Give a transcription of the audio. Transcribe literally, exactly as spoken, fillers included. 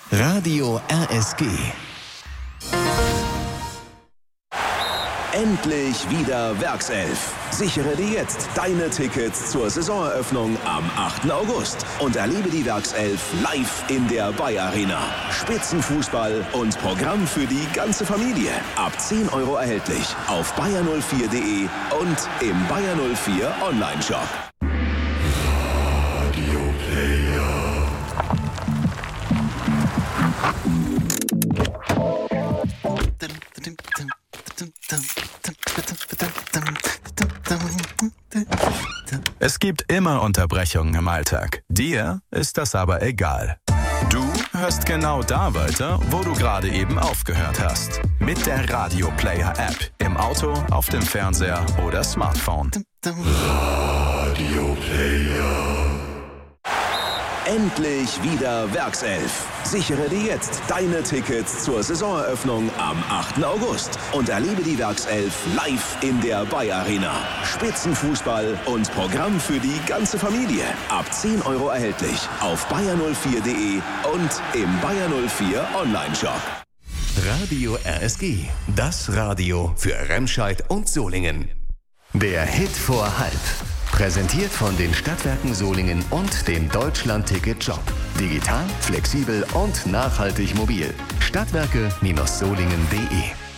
Radio R S G. Endlich wieder Werkself. Sichere dir jetzt deine Tickets zur Saisoneröffnung am achten August und erlebe die Werkself live in der Bayer Arena. Spitzenfußball und Programm für die ganze Familie. Ab zehn Euro erhältlich auf bayer null vier punkt de und im Bayer null vier Online-Shop. Radio Player. Es gibt immer Unterbrechungen im Alltag. Dir ist das aber egal. Du hörst genau da weiter, wo du gerade eben aufgehört hast. Mit der Radio Player App. Im Auto, auf dem Fernseher oder Smartphone. Radio Player. Endlich wieder Werkself. Sichere dir jetzt deine Tickets zur Saisoneröffnung am achten August und erlebe die Werkself live in der Bayer Arena. Spitzenfußball und Programm für die ganze Familie. Ab zehn Euro erhältlich auf bayer null vier punkt de und im Bayer null vier Online-Shop. Radio R S G, das Radio für Remscheid und Solingen. Der Hit vor halb. Präsentiert von den Stadtwerken Solingen und dem Deutschland-Ticket-Shop. Digital, flexibel und nachhaltig mobil. Stadtwerke Solingen punkt de